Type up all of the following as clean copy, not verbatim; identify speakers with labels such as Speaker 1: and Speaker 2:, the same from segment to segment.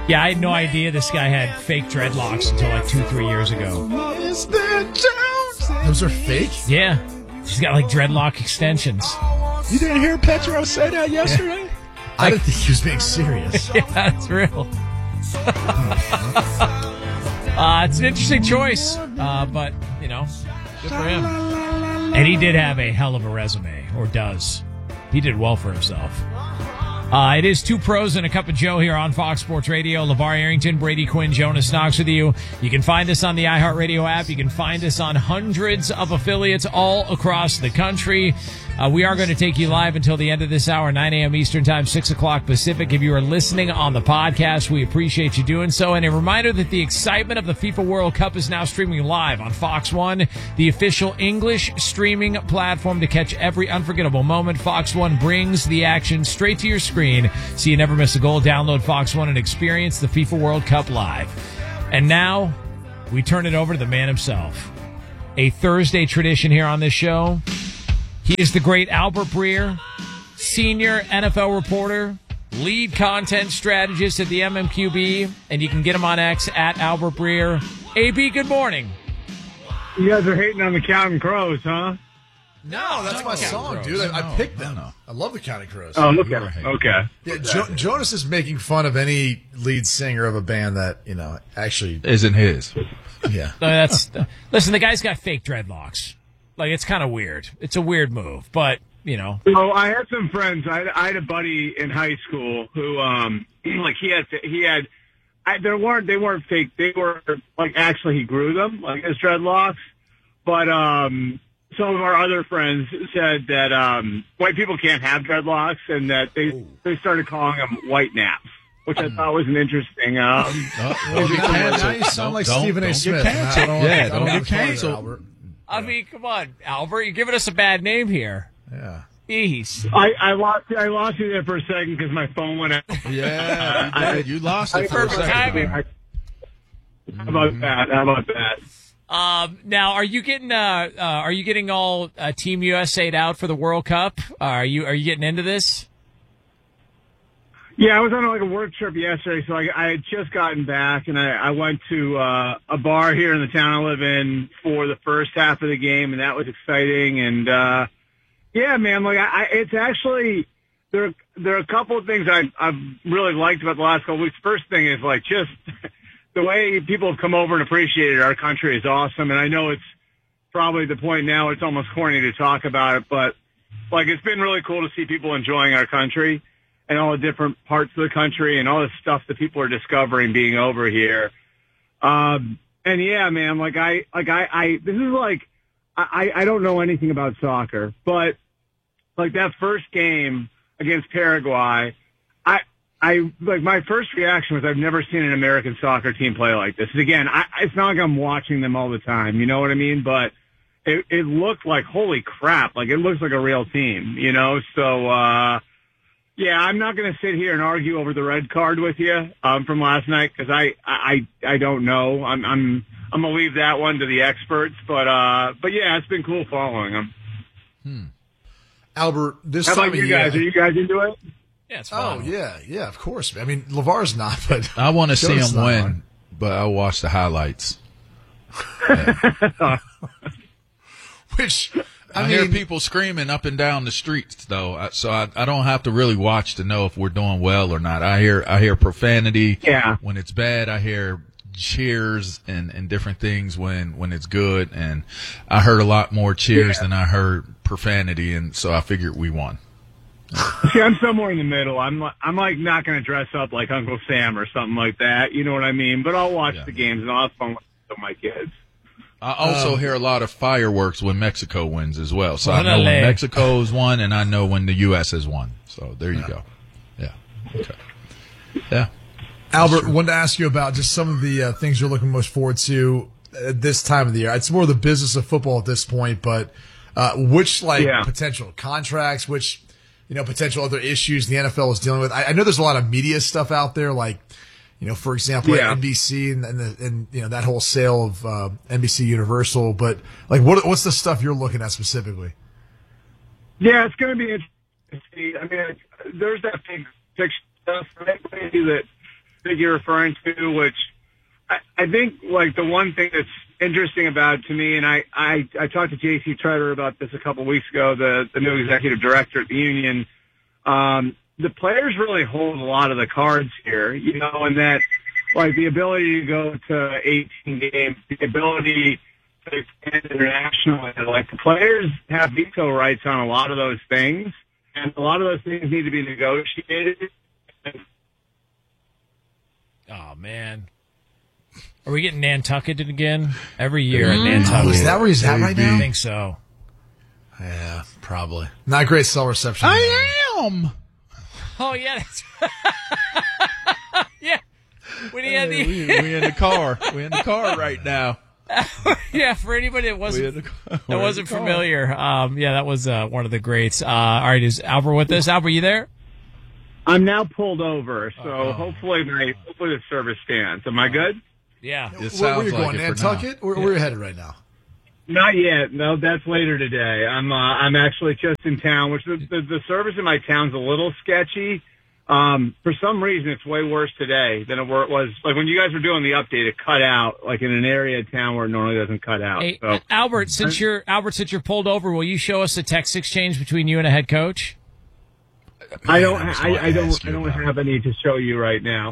Speaker 1: Yeah, I had no idea this guy had fake dreadlocks until like 2-3 years ago.
Speaker 2: Those are fake?
Speaker 1: Yeah. He's got like dreadlock extensions.
Speaker 3: You didn't hear Petro say that yesterday?
Speaker 2: Yeah. I didn't think he was being serious.
Speaker 1: Yeah, that's real. It's an interesting choice, but, you know, good for him. And he did have a hell of a resume, or does. He did well for himself. It is Two Pros and a Cup of Joe here on Fox Sports Radio. LeVar Arrington, Brady Quinn, Jonas Knox with you. You can find us on the iHeartRadio app. You can find us on hundreds of affiliates all across the country. We are going to take you live until the end of this hour, 9 a.m. Eastern Time, 6 o'clock Pacific. If you are listening on the podcast, we appreciate you doing so. And a reminder that the excitement of the FIFA World Cup is now streaming live on Fox One, the official English streaming platform to catch every unforgettable moment. Fox One brings the action straight to your screen so you never miss a goal. Download Fox One and experience the FIFA World Cup live. And now we turn it over to the man himself. A Thursday tradition here on this show. He is the great Albert Breer, senior NFL reporter, lead content strategist at the MMQB, and you can get him on X at Albert Breer. AB, good morning.
Speaker 4: You guys are hating on the Counting Crows, huh?
Speaker 2: No, that's my song, dude. I picked them. I love the Counting Crows.
Speaker 4: Oh, look at it. Okay.
Speaker 2: Yeah, Jonas is making fun of any lead singer of a band that, you know, actually
Speaker 3: isn't his.
Speaker 2: Yeah.
Speaker 1: Listen, the guy's got fake dreadlocks. Like, it's kind of weird. It's a weird move, but, you know.
Speaker 4: So I had some friends. I had a buddy in high school who, like, they weren't fake. They were, like, actually he grew them, like, his dreadlocks. But, some of our other friends said that, white people can't have dreadlocks and that they started calling them white naps, which I thought was an interesting,
Speaker 2: now you sound like Stephen A. Smith.
Speaker 3: Don't get canceled.
Speaker 2: Albert.
Speaker 1: I mean, come on, Albert. You're giving us a bad name here.
Speaker 2: Yeah.
Speaker 1: Jeez.
Speaker 4: I lost you there for a second because my phone went out.
Speaker 3: Yeah, you lost it for a second.
Speaker 1: Timing.
Speaker 4: How about that?
Speaker 1: Now, are you getting all Team USA'd out for the World Cup? Are you getting into this?
Speaker 4: Yeah, I was on like a work trip yesterday, so I had just gotten back, and I went to a bar here in the town I live in for the first half of the game, and that was exciting. And yeah, man, like it's actually there are a couple of things I've really liked about the last couple of weeks. First thing is like just the way people have come over and appreciated our country is awesome, and I know it's probably the point now it's almost corny to talk about it, but like it's been really cool to see people enjoying our country and all the different parts of the country and all the stuff that people are discovering being over here. And yeah, man, I don't know anything about soccer, but like that first game against Paraguay, I my first reaction was I've never seen an American soccer team play like this. And again, it's not like I'm watching them all the time, you know what I mean? But it looked like, holy crap, like it looks like a real team, you know? So, yeah, I'm not going to sit here and argue over the red card with you from last night because I don't know. I'm going to leave that one to the experts. But yeah, it's been cool following them.
Speaker 2: Albert, this
Speaker 4: How
Speaker 2: time
Speaker 4: about
Speaker 2: of
Speaker 4: you
Speaker 2: year,
Speaker 4: guys? Are you guys into it?
Speaker 1: Yeah, it's fun.
Speaker 2: Oh yeah, of course. I mean, LeVar's not, but
Speaker 3: I want to see
Speaker 2: Jonas
Speaker 3: him
Speaker 2: not
Speaker 3: win,
Speaker 2: on.
Speaker 3: but I'll watch the highlights.
Speaker 2: Which
Speaker 3: I hear people screaming up and down the streets, though, so I don't have to really watch to know if we're doing well or not. I hear profanity when it's bad. I hear cheers and different things when it's good, and I heard a lot more cheers than I heard profanity, and so I figured we won.
Speaker 4: See, I'm somewhere in the middle. I'm like not going to dress up like Uncle Sam or something like that. You know what I mean? But I'll watch the games and I'll have fun with my kids.
Speaker 3: I also hear a lot of fireworks when Mexico wins as well. So I know when Mexico's won, and I know when the U.S. has won. So there you go. Yeah. Okay. Yeah.
Speaker 2: Albert, wanted to ask you about just some of the things you're looking most forward to at this time of the year. It's more the business of football at this point, but which potential contracts, which potential other issues the NFL is dealing with. I know there's a lot of media stuff out there, like for example, NBC and that whole sale of NBC Universal. But like, what's the stuff you're looking at specifically?
Speaker 4: Yeah, it's going to be interesting. I mean, there's that big picture stuff, right? That that you're referring to, which I think, like, the one thing that's interesting about it to me, and I talked to J.C. Treader about this a couple of weeks ago, the new executive director at the union. The players really hold a lot of the cards here, and that, like, the ability to go to 18 games, the ability to expand internationally, like, the players have veto rights on a lot of those things, and a lot of those things need to be negotiated.
Speaker 1: Oh, man. Are we getting Nantucketed again? Every year at Nantucket.
Speaker 2: Is that where he's at right now?
Speaker 1: I think so.
Speaker 2: Yeah, probably. Not great cell reception.
Speaker 3: I am.
Speaker 1: Oh, yeah. Yeah. When he had
Speaker 3: we in the car. We in the car right now.
Speaker 1: Yeah, for anybody that wasn't familiar, that was one of the greats. All right, is Albert with us? Albert, you there?
Speaker 4: I'm now pulled over, so hopefully the service stands. Am I good?
Speaker 1: Yeah.
Speaker 2: Where are you going, Nantucket? Where are you headed right now?
Speaker 4: Not yet. No, that's later today. I'm actually just in town, which the service in my town's a little sketchy. For some reason, it's way worse today than it was. Like, when you guys were doing the update, it cut out, like, in an area of town where it normally doesn't cut out.
Speaker 1: Hey,
Speaker 4: so.
Speaker 1: Albert, since you're pulled over, will you show us a text exchange between you and a head coach?
Speaker 4: I don't have any to show you right now.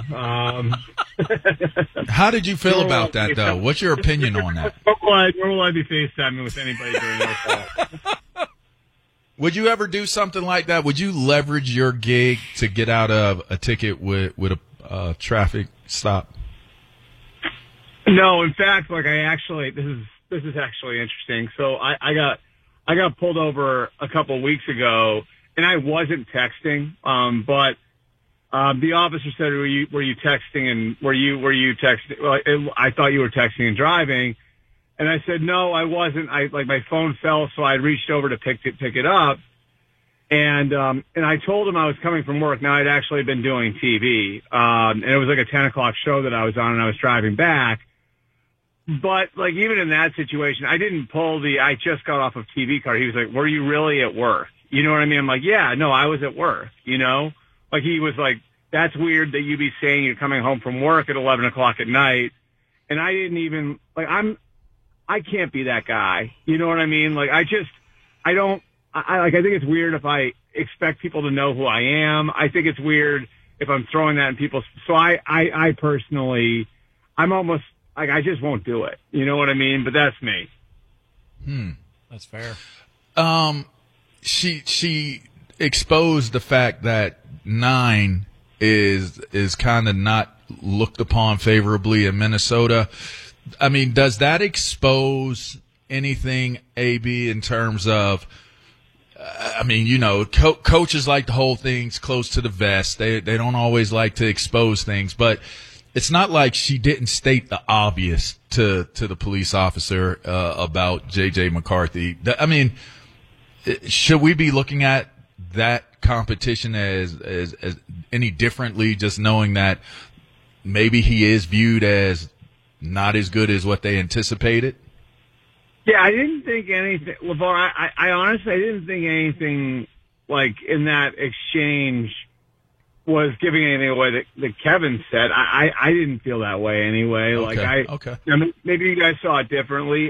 Speaker 3: How did you feel about that, though? What's your opinion on that?
Speaker 4: Where will I be FaceTiming with anybody during this call?
Speaker 3: Would you ever do something like that? Would you leverage your gig to get out of a ticket with a traffic stop?
Speaker 4: No, in fact, like, this is actually interesting. So I got pulled over a couple of weeks ago. And I wasn't texting, but the officer said, "Were you texting? And were you texting?" Well, I thought you were texting and driving, and I said, "No, I wasn't. My phone fell, so I reached over to pick it up, and I told him I was coming from work. Now, I'd actually been doing TV, and it was like a 10 o'clock show that I was on, and I was driving back. But, like, even in that situation, I didn't pull I just got off of TV card. He was like, "Were you really at work?" You know what I mean? I'm like, yeah, no, I was at work, Like, he was like, that's weird that you be saying you're coming home from work at 11 o'clock at night. And I didn't even, like, I can't be that guy. You know what I mean? Like, I think it's weird if I expect people to know who I am. I think it's weird if I'm throwing that in people's, so I personally, I'm almost, like, I just won't do it. You know what I mean? But that's me.
Speaker 1: That's fair.
Speaker 3: She exposed the fact that 9 is kind of not looked upon favorably in Minnesota. I mean, does that expose anything, AB, in terms of, coaches like to hold things close to the vest. They don't always like to expose things, but it's not like she didn't state the obvious to the police officer about J.J. McCarthy. I mean, should we be looking at that competition as any differently, just knowing that maybe he is viewed as not as good as what they anticipated?
Speaker 4: Yeah, I didn't think anything, LeVar. I honestly, I didn't think anything like in that exchange was giving anything away that Kevin said. I didn't feel that way anyway.
Speaker 3: Okay.
Speaker 4: Okay. Maybe you guys saw it differently.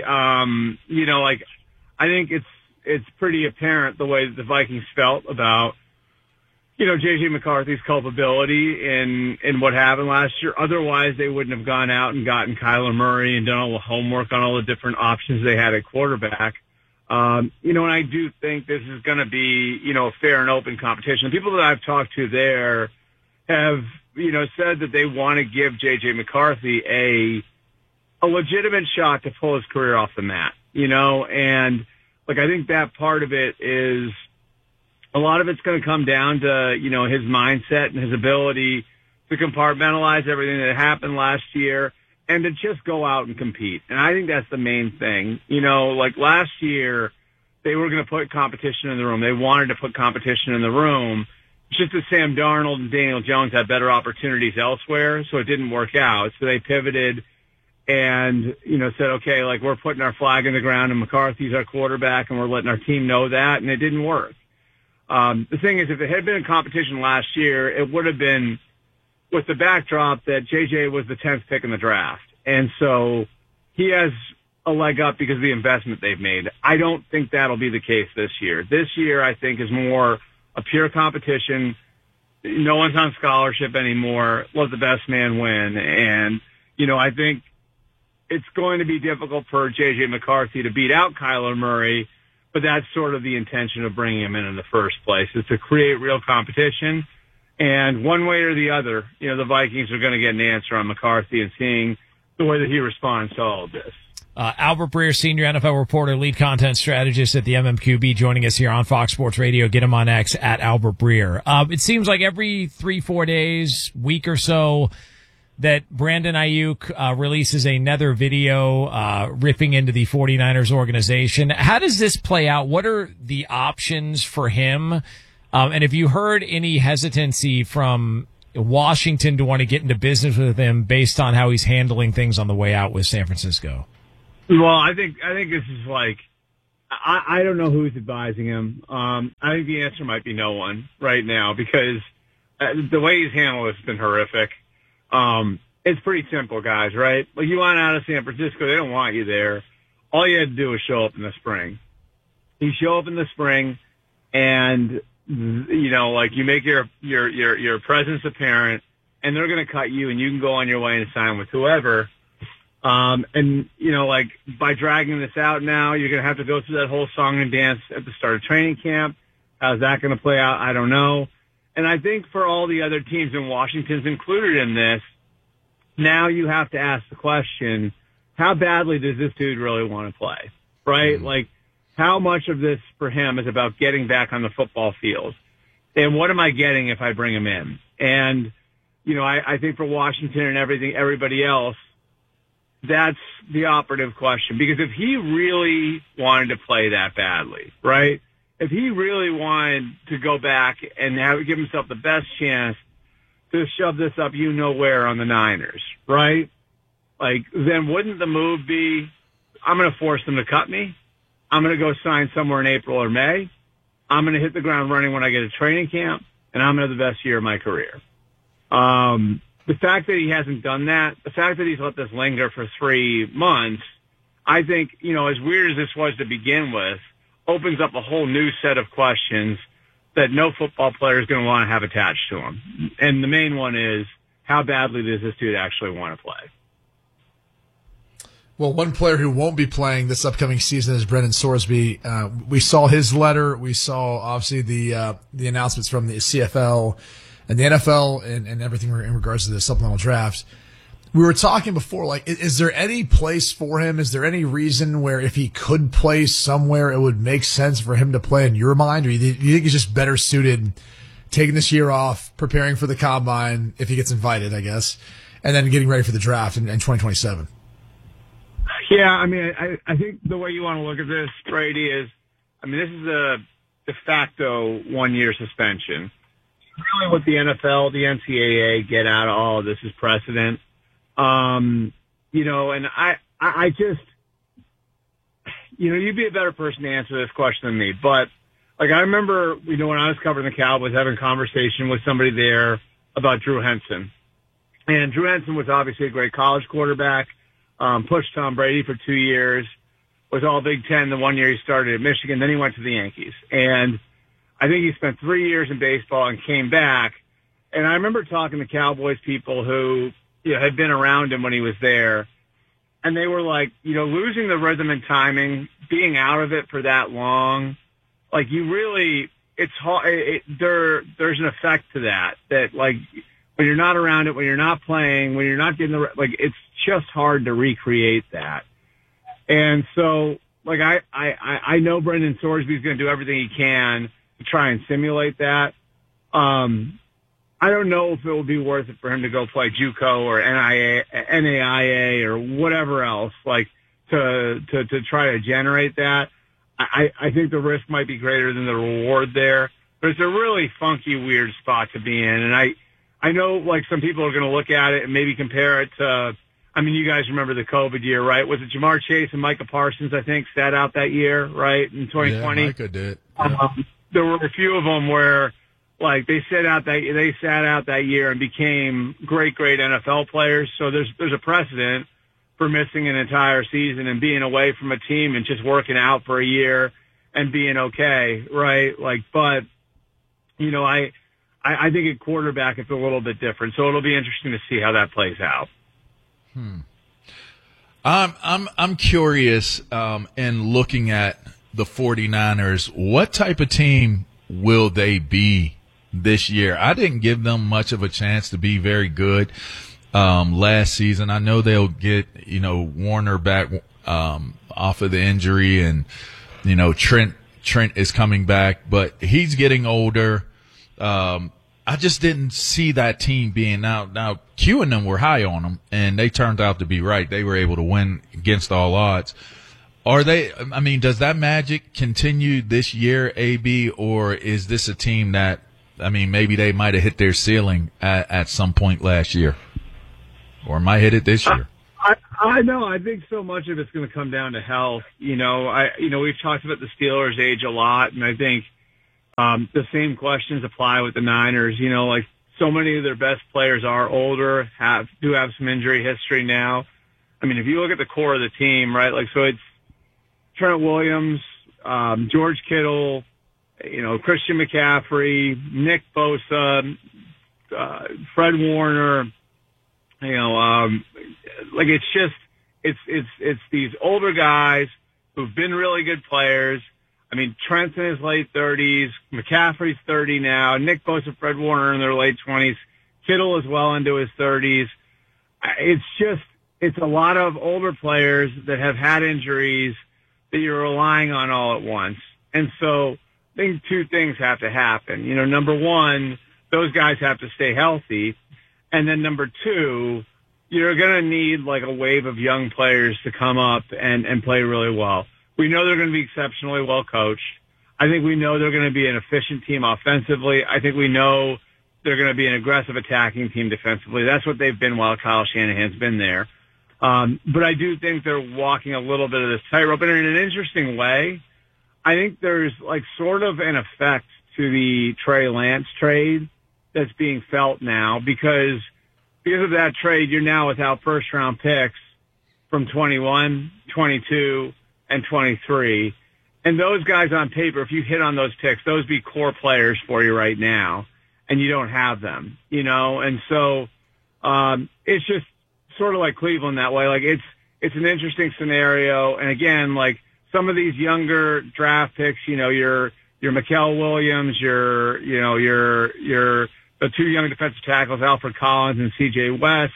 Speaker 4: I think it's pretty apparent the way that the Vikings felt about, J.J. McCarthy's culpability in what happened last year. Otherwise, they wouldn't have gone out and gotten Kyler Murray and done all the homework on all the different options they had at quarterback. And I do think this is going to be, a fair and open competition. The people that I've talked to there have, said that they want to give J.J. McCarthy a legitimate shot to pull his career off the mat, and I think that part of it is a lot of it's going to come down to, his mindset and his ability to compartmentalize everything that happened last year and to just go out and compete. And I think that's the main thing. Last year, they were going to put competition in the room. They wanted to put competition in the room. It's just that Sam Darnold and Daniel Jones had better opportunities elsewhere, so it didn't work out. So they pivoted and, said, okay, we're putting our flag in the ground and McCarthy's our quarterback and we're letting our team know that, and it didn't work. The thing is, if it had been a competition last year, it would have been, with the backdrop that JJ was the 10th pick in the draft. And so he has a leg up because of the investment they've made. I don't think that'll be the case this year. This year, I think, is more a pure competition. No one's on scholarship anymore. Let the best man win. And, I think it's going to be difficult for J.J. McCarthy to beat out Kyler Murray, but that's sort of the intention of bringing him in the first place, is to create real competition. And one way or the other, the Vikings are going to get an answer on McCarthy and seeing the way that he responds to all of this.
Speaker 1: Albert Breer, senior NFL reporter, lead content strategist at the MMQB, joining us here on Fox Sports Radio. Get him on X at Albert Breer. It seems like every 3-4 days, week or so, that Brandon Ayuk releases another video ripping into the 49ers organization. How does this play out? What are the options for him? And have you heard any hesitancy from Washington to want to get into business with him based on how he's handling things on the way out with San Francisco?
Speaker 4: Well, I think this is like, I don't know who's advising him. I think the answer might be no one right now, because the way he's handled it's been horrific. It's pretty simple, guys, right? Like, you want out of San Francisco, they don't want you there. All you had to do was show up in the spring. You show up in the spring, and you make your presence apparent, and they're going to cut you, and you can go on your way and sign with whoever. By dragging this out now, you're going to have to go through that whole song and dance at the start of training camp. How's that going to play out? I don't know. And I think for all the other teams, and Washington's included in this, now you have to ask the question, how badly does this dude really want to play? Right?
Speaker 3: Mm-hmm.
Speaker 4: Like, how much of this for him is about getting back on the football field? And what am I getting if I bring him in? And, I think for Washington and everybody else, that's the operative question. Because if he really wanted to play that badly, right? If he really wanted to go back and give himself the best chance to shove this up where on the Niners, right? Like, then wouldn't the move be, I'm going to force them to cut me. I'm going to go sign somewhere in April or May. I'm going to hit the ground running when I get to training camp, and I'm going to have the best year of my career. The fact that he hasn't done that, the fact that he's let this linger for 3 months, I think, as weird as this was to begin with, opens up a whole new set of questions that no football player is going to want to have attached to him. And the main one is, how badly does this dude actually want to play?
Speaker 2: Well, one player who won't be playing this upcoming season is Brendan Sorsby. We saw his letter. We saw, obviously, the announcements from the CFL and the NFL and everything in regards to the supplemental draft. We were talking before, like, is there any place for him? Is there any reason where if he could play somewhere, it would make sense for him to play in your mind? Or do you think he's just better suited taking this year off, preparing for the combine, if he gets invited, I guess, and then getting ready for the draft in 2027?
Speaker 4: Yeah, I think the way you want to look at this, Brady, is, this is a de facto 1-year suspension. Really what the NFL, the NCAA get out of all of this is precedent. And I just, you'd be a better person to answer this question than me. But, like, I remember, when I was covering the Cowboys, having a conversation with somebody there about Drew Henson. And Drew Henson was obviously a great college quarterback, pushed Tom Brady for 2 years, was all Big Ten the 1 year he started at Michigan, then he went to the Yankees. And I think he spent 3 years in baseball and came back. And I remember talking to Cowboys people who, had been around him when he was there. And they were like, losing the rhythm and timing, being out of it for that long, like, it's hard. There's an effect to that, like, when you're not around it, when you're not playing, when you're not getting it's just hard to recreate that. And so, like, I know Brendan Sorsby's going to do everything he can to try and simulate that. I don't know if it will be worth it for him to go play JUCO or NAIA or whatever else, like, to try to generate that. I think the risk might be greater than the reward there, but it's a really funky, weird spot to be in. And I know, like, some people are going to look at it and maybe compare it to, you guys remember the COVID year, right? Was it Jamar Chase and Micah Parsons, I think, sat out that year, right, in 2020?
Speaker 3: Yeah, Micah did. Yeah.
Speaker 4: There were a few of them where like they sat out that year and became great NFL players. So there's a precedent for missing an entire season and being away from a team and just working out for a year and being okay, right? Like, but you know, I think at quarterback it's a little bit different. So it'll be interesting to see how that plays out.
Speaker 3: I'm curious, in looking at the 49ers, what type of team will they be this year? I didn't give them much of a chance to be very good last season. I know they'll get, you know, Warner back off of the injury, and, you know, Trent is coming back, but he's getting older. I just didn't see that team being now Q and them were high on them, and they turned out to be right. They were able to win against all odds. Does that magic continue this year, AB, or is this a team that, maybe they might have hit their ceiling at some point last year, or might hit it this year?
Speaker 4: I know. I think so much of it's going to come down to health. We've talked about the Steelers' age a lot, and I think the same questions apply with the Niners. You know, like so many of their best players are older, do have some injury history now. I mean, if you look at the core of the team, right? Like, so it's Trent Williams, George Kittle, Christian McCaffrey, Nick Bosa, Fred Warner. It's these older guys who've been really good players. I mean, Trent's in his late 30s. McCaffrey's 30 now. Nick Bosa, Fred Warner in their late 20s. Kittle is well into his 30s. It's a lot of older players that have had injuries that you're relying on all at once. And so I think two things have to happen. Number one, those guys have to stay healthy. And then number two, you're going to need like a wave of young players to come up and play really well. We know they're going to be exceptionally well coached. I think we know they're going to be an efficient team offensively. I think we know they're going to be an aggressive attacking team defensively. That's what they've been while Kyle Shanahan's been there. But I do think they're walking a little bit of this tightrope. And in an interesting way, I think there's like sort of an effect to the Trey Lance trade that's being felt now because of that trade, you're now without first round picks from 21, 22, and 23. And those guys on paper, if you hit on those picks, those be core players for you right now, and you don't have them, And so, it's just sort of like Cleveland that way. Like it's an interesting scenario. And again, like some of these younger draft picks, your Mikael Williams, your the two young defensive tackles, Alfred Collins and CJ West.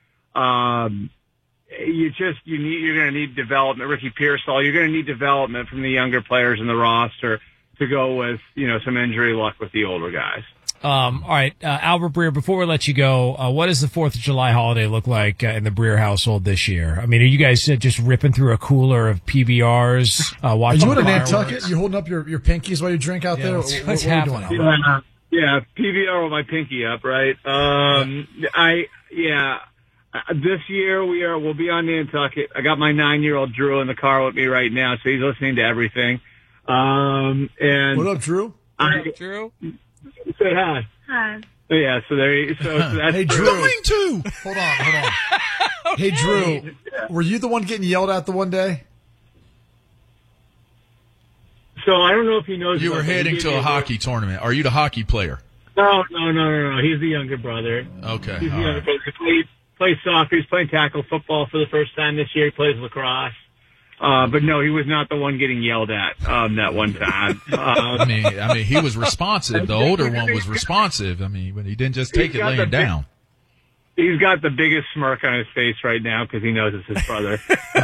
Speaker 4: You're going to need development. Ricky Pearsall, you're going to need development from the younger players in the roster to go with, some injury luck with the older guys.
Speaker 1: All right, Albert Breer, before we let you go, what does the 4th of July holiday look like in the Breer household this year? I mean, are you guys just ripping through a cooler of PBRs, watching
Speaker 2: Are you in Nantucket? You holding up your pinkies while you drink out there?
Speaker 1: What's happening?
Speaker 4: Yeah, PBR with my pinky up, right? This year we'll be on Nantucket. I got my 9-year-old Drew in the car with me right now, so he's listening to everything. And
Speaker 2: what up, Drew?
Speaker 1: Drew?
Speaker 4: Say hi.
Speaker 5: Hi.
Speaker 4: Yeah, so that's
Speaker 2: hey, Drew.
Speaker 3: Going to.
Speaker 2: Hold on. Okay. Hey, Drew, were you the one getting yelled at the one day?
Speaker 4: So I don't know if he knows.
Speaker 3: You were heading to a hockey tournament. Are you the hockey player?
Speaker 4: No. He's the younger brother.
Speaker 3: Okay.
Speaker 4: He's the younger brother. He plays soccer. He's playing tackle football for the first time this year. He plays lacrosse. But no, he was not the one getting yelled at that one time.
Speaker 3: He was responsive. The older one was responsive. But he didn't just take it laying down.
Speaker 4: He's got the biggest smirk on his face right now because he knows it's his brother.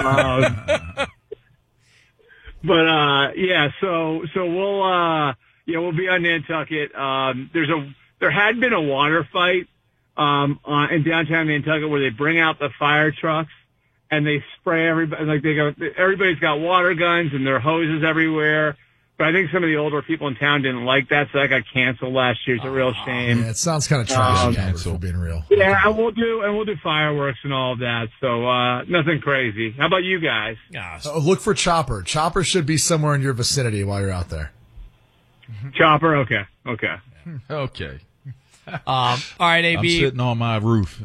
Speaker 4: So we'll be on Nantucket. There had been a water fight in downtown Nantucket where they bring out the fire trucks and they spray everybody. Like everybody's got water guns and there are hoses everywhere. But I think some of the older people in town didn't like that, so that got canceled last year. It's a real shame.
Speaker 2: Yeah, it sounds kind of trash, for being real.
Speaker 4: Yeah, and we'll do fireworks and all of that. So nothing crazy. How about you guys?
Speaker 2: Look for Chopper. Chopper should be somewhere in your vicinity while you're out there.
Speaker 4: Chopper, okay.
Speaker 3: Okay.
Speaker 1: All right, AB.
Speaker 3: I'm sitting on my roof,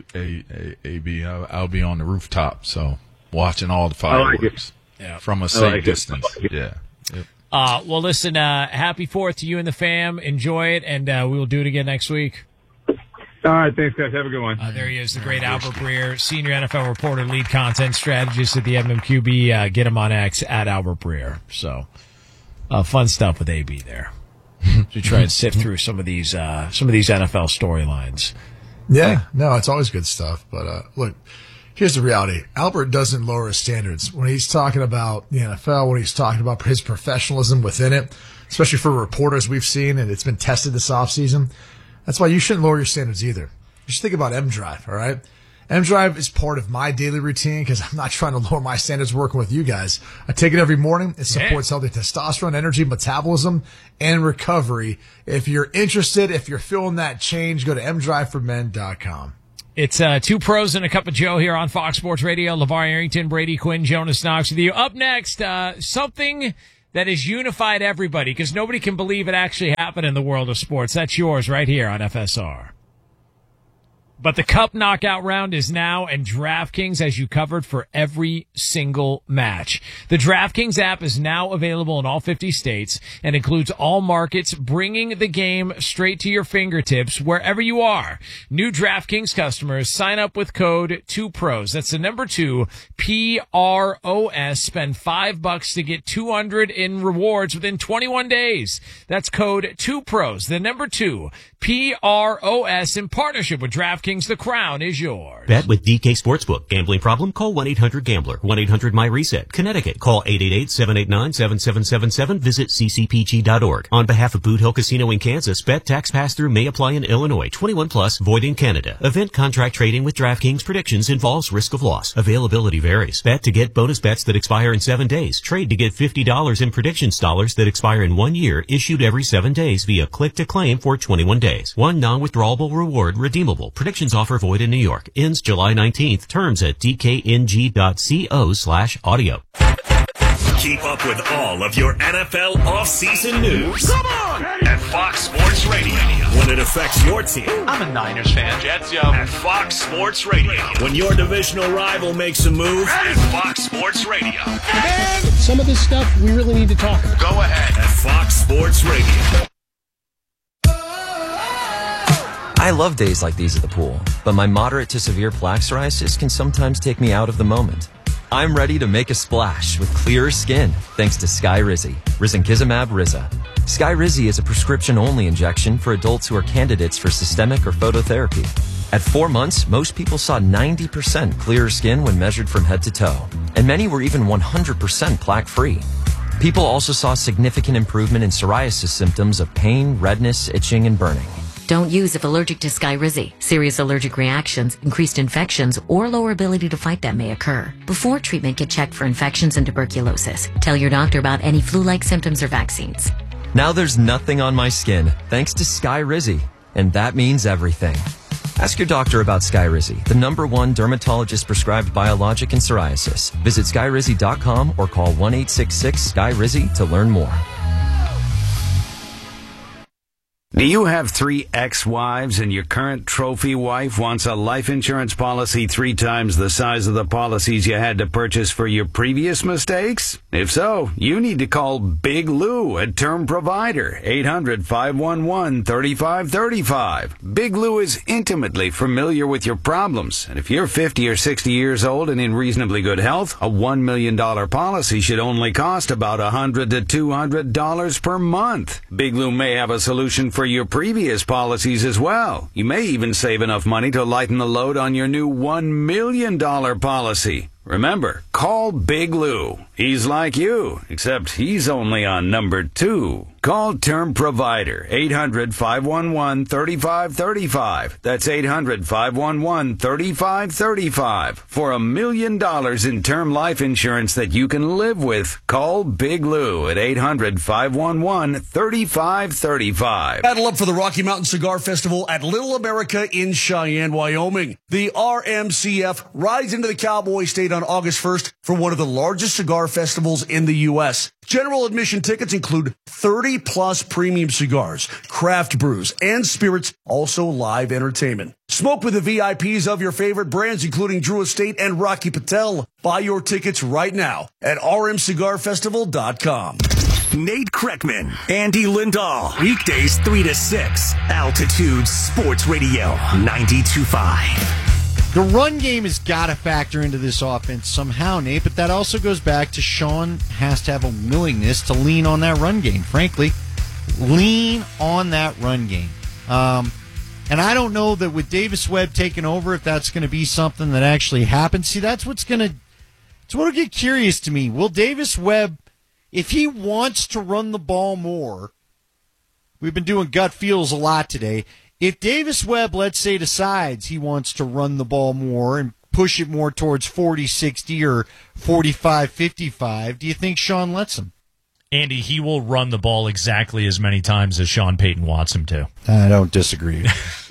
Speaker 3: AB. I'll be on the rooftop, so watching all the fireworks from a safe distance. Yeah. Yep.
Speaker 1: Well, listen, happy 4th to you and the fam. Enjoy it, and we will do it again next week.
Speaker 4: All right, thanks, guys. Have a good one.
Speaker 1: There he is, the great Albert Breer, senior NFL reporter, lead content strategist at the MMQB. Get him on X at Albert Breer. So, fun stuff with AB there. To try and sift through some of these NFL storylines.
Speaker 2: Yeah, no, it's always good stuff. But look, here's the reality: Albert doesn't lower his standards when he's talking about the NFL. When he's talking about his professionalism within it, especially for reporters we've seen, and it's been tested this offseason. That's why you shouldn't lower your standards either. You should think about M-Drive. All right. M-Drive is part of my daily routine because I'm not trying to lower my standards working with you guys. I take it every morning. It supports healthy testosterone, energy, metabolism, and recovery. If you're interested, if you're feeling that change, go to mdriveformen.com.
Speaker 1: It's two pros and a cup of Joe here on Fox Sports Radio. LeVar Arrington, Brady Quinn, Jonas Knox with you. Up next, something that has unified everybody because nobody can believe it actually happened in the world of sports. That's yours right here on FSR. But the Cup knockout round is now, and DraftKings has you covered for every single match. The DraftKings app is now available in all 50 states and includes all markets, bringing the game straight to your fingertips wherever you are. New DraftKings customers sign up with code 2PROS. That's the number 2, PROS. Spend $5 to get $200 in rewards within 21 days. That's code 2PROS, the number 2, PROS, in partnership with DraftKings. The crown is yours.
Speaker 5: Bet with DK Sportsbook. Gambling problem? Call 1-800-GAMBLER. 1-800-MY-RESET. Connecticut. Call 888-789-7777. Visit ccpg.org. On behalf of Boot Hill Casino in Kansas, bet tax pass-through may apply in Illinois. 21 plus, void in Canada. Event contract trading with DraftKings predictions involves risk of loss. Availability varies. Bet to get bonus bets that expire in 7 days. Trade to get $50 in predictions dollars that expire in 1 year, issued every 7 days via click to claim for 21 days. One non-withdrawable reward redeemable. Predictions offer void in New York. Ends July 19th. Terms at dkng.co/audio.
Speaker 6: Keep up with all of your NFL offseason news. Come on! At Fox Sports Radio. When it affects your team.
Speaker 7: I'm a Niners fan. Jets, yo.
Speaker 6: At Fox Sports Radio. When your divisional rival makes a move. At Fox Sports Radio.
Speaker 8: And some of this stuff we really need to talk about.
Speaker 6: Go ahead. At Fox Sports Radio.
Speaker 9: I love days like these at the pool, but my moderate to severe plaque psoriasis can sometimes take me out of the moment. I'm ready to make a splash with clearer skin thanks to Skyrizi, risankizumab Riza. Skyrizi is a prescription-only injection for adults who are candidates for systemic or phototherapy. At 4 months, most people saw 90% clearer skin when measured from head to toe, and many were even 100% plaque-free. People also saw significant improvement in psoriasis symptoms of pain, redness, itching, and burning.
Speaker 10: Don't use if allergic to Skyrizi. Serious allergic reactions, increased infections, or lower ability to fight them may occur. Before treatment, get checked for infections and tuberculosis. Tell your doctor about any flu-like symptoms or vaccines.
Speaker 9: Now there's nothing on my skin thanks to Skyrizi, and that means everything. Ask your doctor about Skyrizi, the #1 dermatologist-prescribed biologic in psoriasis. Visit Skyrizi.com or call 1-866-SKYRIZI to learn more.
Speaker 11: Do you have 3 ex-wives and your current trophy wife wants a life insurance policy 3 times the size of the policies you had to purchase for your previous mistakes? If so, you need to call Big Lou at Term Provider, 800-511-3535. Big Lou is intimately familiar with your problems, and if you're 50 or 60 years old and in reasonably good health, a $1 million policy should only cost about $100 to $200 per month. Big Lou may have a solution for your previous policies as well. You may even save enough money to lighten the load on your new $1 million policy. Remember, call Big Lou. He's like you, except he's only on number 2. Call Term Provider, 800-511-3535. That's 800-511-3535. For $1 million in term life insurance that you can live with, call Big Lou at 800-511-3535.
Speaker 12: Battle up for the Rocky Mountain Cigar Festival at Little America in Cheyenne, Wyoming. The RMCF rides into the Cowboy State on August 1st for one of the largest cigar festivals in the U.S. General admission tickets include 30-plus premium cigars, craft brews, and spirits, also live entertainment. Smoke with the VIPs of your favorite brands, including Drew Estate and Rocky Patel. Buy your tickets right now at rmcigarfestival.com.
Speaker 6: Nate Kreckman, Andy Lindahl, weekdays 3 to 6, Altitude Sports Radio 92.5.
Speaker 13: The run game has got to factor into this offense somehow, Nate, but that also goes back to Sean has to have a willingness to lean on that run game. Frankly, lean on that run game. And I don't know that with Davis Webb taking over, if that's going to be something that actually happens. See, that's what'll get curious to me. Will Davis Webb, if he wants to run the ball more, we've been doing gut feels a lot today. If Davis Webb, let's say, decides he wants to run the ball more and push it more towards 40-60 or 45-55, do you think Sean lets him?
Speaker 1: Andy, he will run the ball exactly as many times as Sean Payton wants him to.
Speaker 13: I don't disagree.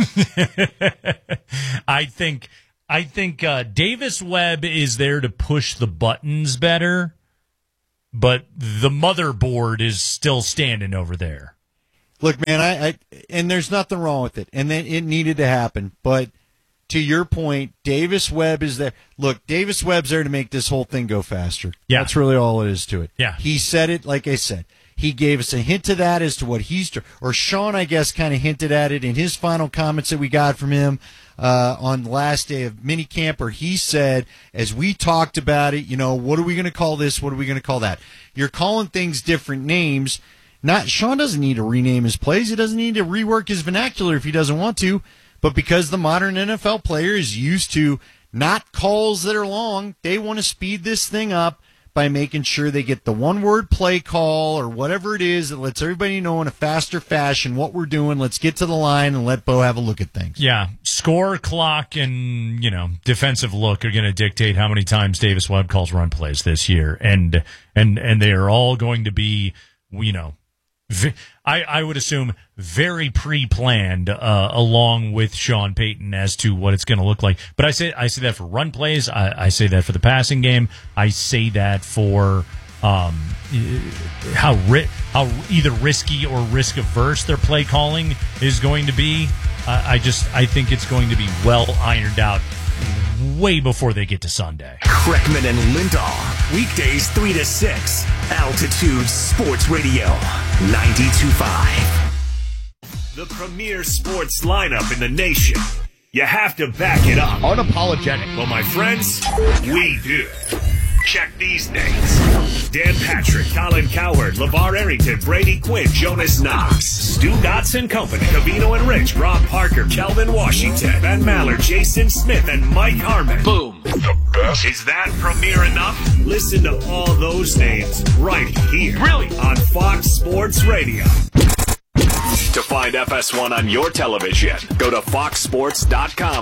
Speaker 1: I think Davis Webb is there to push the buttons better, but the motherboard is still standing over there.
Speaker 13: Look, man, I and there's nothing wrong with it, and then it needed to happen. But to your point, Davis Webb is there. Look, Davis Webb's there to make this whole thing go faster.
Speaker 1: Yeah.
Speaker 13: That's really all it is to it.
Speaker 1: Yeah.
Speaker 13: He said it, like I said. He gave us a hint to that as to what or Sean, I guess, kind of hinted at it in his final comments that we got from him on the last day of minicamp, where he said, as we talked about it, what are we going to call this? What are we going to call that? You're calling things different names. Sean doesn't need to rename his plays. He doesn't need to rework his vernacular if he doesn't want to. But because the modern NFL player is used to not calls that are long, they want to speed this thing up by making sure they get the one-word play call or whatever it is that lets everybody know in a faster fashion what we're doing. Let's get to the line and let Bo have a look at things.
Speaker 1: Yeah, score, clock, and defensive look are going to dictate how many times Davis Webb calls run plays this year, and they are all going to be, I would assume very pre-planned along with Sean Payton as to what it's going to look like. But I say that for run plays. I say that for the passing game. I say that for how either risky or risk averse their play calling is going to be. I think it's going to be well ironed out way before they get to Sunday.
Speaker 6: Kreckman and Lindahl, weekdays 3 to 6, Altitude Sports Radio 92.5. The premier sports lineup in the nation. You have to back it up.
Speaker 14: Unapologetic.
Speaker 6: Well, my friends, we do. Check these names: Dan Patrick, Colin Cowherd, LeVar Arrington, Brady Quinn, Jonas Knox, Stu Dotson Company, Cavino and Rich, Rob Parker, Kelvin Washington, Ben Maller, Jason Smith, and Mike Harmon. Boom. The best. Is that premier enough? Listen to all those names right here. Really? On Fox Sports Radio. To find FS1 on your television, go to foxsports.com